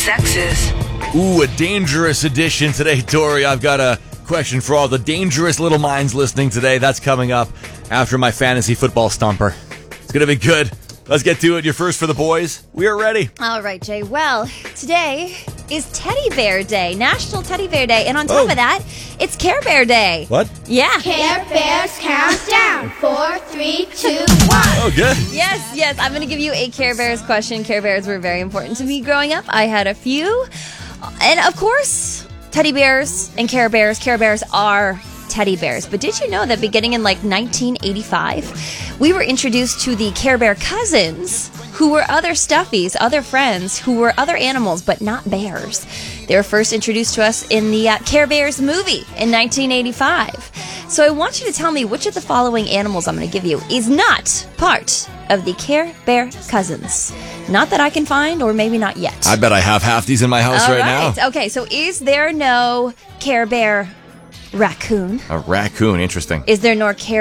sexes. Ooh, a dangerous edition today, Tori. I've got a question for all the dangerous little minds listening today. That's coming up after my fantasy football stumper. It's going to be good. Let's get to it. You're first for the boys. We are ready. All right, Jay. Well, today is Teddy Bear Day, National Teddy Bear Day. And on top of that, it's Care Bear Day. What? Yeah. Care Bears countdown. 4, 3, 2, 1. Oh, good. Yes. I'm going to give you a Care Bears question. Care Bears were very important to me growing up. I had a few. And of course, teddy bears and Care Bears are teddy bears. But did you know that beginning in 1985, we were introduced to the Care Bear cousins, who were other stuffies, other friends, who were other animals, but not bears. They were first introduced to us in the Care Bears movie in 1985. So I want you to tell me which of the following animals I'm going to give you is not part of the Care Bear cousins. Not that I can find, or maybe not yet. I bet I have half these in my house right now. Okay, so is there no Care Bear raccoon? A raccoon, interesting. Is there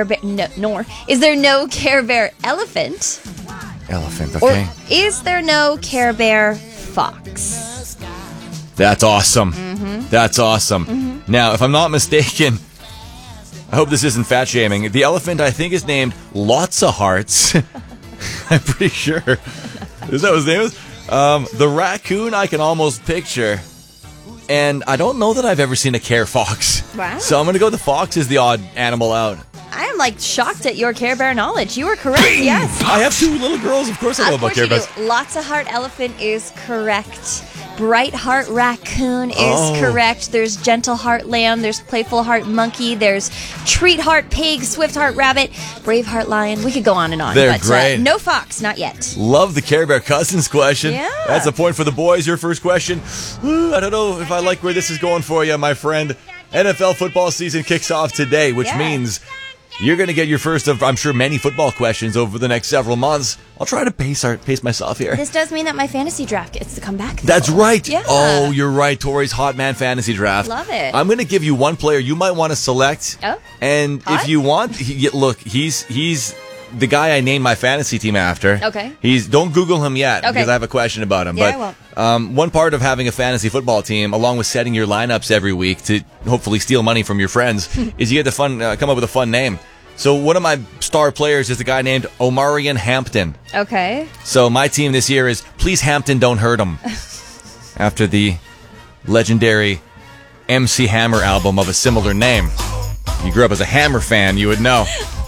is there no Care Bear elephant? Elephant, okay. Or is there no Care Bear fox? That's awesome. Mm-hmm. That's awesome. Mm-hmm. Now, if I'm not mistaken, I hope this isn't fat shaming. The elephant, I think, is named Lots of Hearts. I'm pretty sure. Is that what his name is? The raccoon I can almost picture. And I don't know that I've ever seen a Care Fox. Wow. So I'm going to go the fox is the odd animal out. I am shocked at your Care Bear knowledge. You were correct, yes. I have two little girls. Of course I know about Care Bears. Lots of Heart elephant is correct. Bright Heart raccoon is correct. There's Gentle Heart lamb. There's Playful Heart monkey. There's Treat Heart pig. Swift Heart rabbit. Brave Heart lion. We could go on and on. They're great. No fox, not yet. Love the Care Bear cousins question. Yeah. That's a point for the boys. Your first question. I don't know if I like where this is going for you, my friend. NFL football season kicks off today, which means you're going to get your first of, I'm sure, many football questions over the next several months. I'll try to pace myself here. This does mean that my fantasy draft gets to come back. That's right. Yeah. Oh, you're right. Tori's Hot Man Fantasy Draft. Love it. I'm going to give you one player you might want to select. Oh. And if you want, look, he's the guy I named my fantasy team after. Okay. Don't Google him yet because I have a question about him. Yeah, but one part of having a fantasy football team, along with setting your lineups every week to hopefully steal money from your friends, is you get to come up with a fun name. So one of my star players is a guy named Omarion Hampton. Okay. So my team this year is Please Hampton Don't Hurt Him. After the legendary MC Hammer album of a similar name. If you grew up as a Hammer fan, you would know.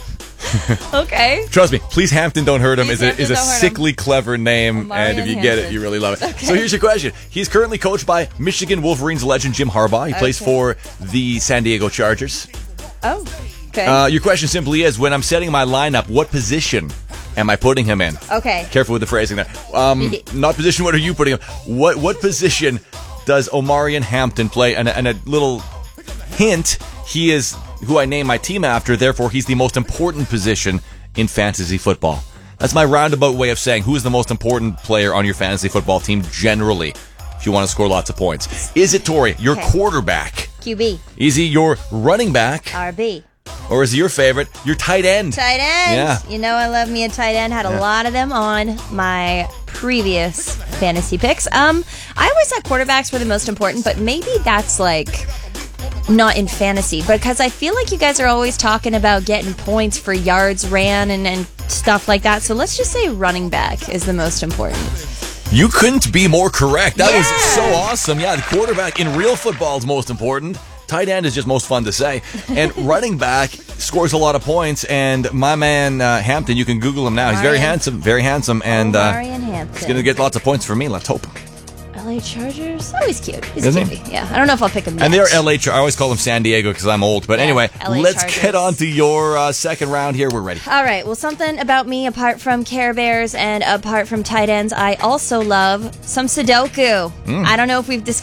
Okay. Trust me, Please Hampton Don't Hurt Him is a Don't Hurt Him. sickly clever name, and if you get it, you really love it. Okay. So here's your question. He's currently coached by Michigan Wolverines legend Jim Harbaugh. He plays for the San Diego Chargers. Oh, okay. Your question simply is, when I'm setting my lineup, what position am I putting him in? Okay. Careful with the phrasing there. Not position, what are you putting him? What position does Omarion Hampton play? And a little hint, he is who I name my team after, therefore he's the most important position in fantasy football. That's my roundabout way of saying who is the most important player on your fantasy football team generally, if you want to score lots of points. Is it, Tori, your quarterback? QB. Is he your running back? RB. Or is he your favorite, your tight end? Tight end. Yeah. You know I love me a tight end. Had a lot of them on my previous fantasy picks. I always thought quarterbacks were the most important, but maybe that's not in fantasy, because I feel like you guys are always talking about getting points for yards ran and stuff like that. So let's just say running back is the most important. You couldn't be more correct. That was so awesome. Yeah, the quarterback in real football is most important. Tight end is just most fun to say. And running back scores a lot of points. And my man Hampton, you can Google him now. He's very handsome, and he's going to get lots of points for me. Let's hope. LA Chargers? Oh, he's cute. He's Isn't cute. Yeah, I don't know if I'll pick him yet. And they're LA Chargers. I always call them San Diego because I'm old. But anyway, let's get on to your second round here. We're ready. All right. Well, something about me, apart from Care Bears and apart from tight ends, I also love some Sudoku. I don't know if we've discussed